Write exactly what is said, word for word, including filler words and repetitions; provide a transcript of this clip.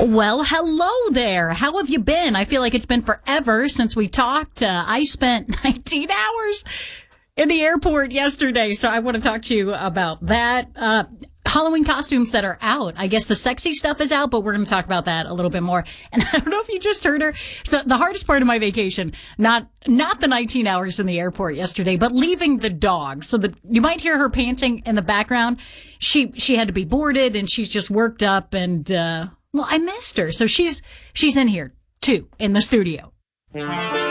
Well, hello there. How have you been? I feel like it's been forever since we talked. Uh, I spent nineteen hours in the airport yesterday, so I want to talk to you about that. Uh, Halloween costumes that are out. I guess the sexy stuff is out, but we're going to talk about that a little bit more. And I don't know if you just heard her. So the hardest part of my vacation, not not the nineteen hours in the airport yesterday, but leaving the dog. So the, you might hear her panting in the background. She she had to be boarded, and she's just worked up, and uh well, I missed her. So she's she's in here too in the studio.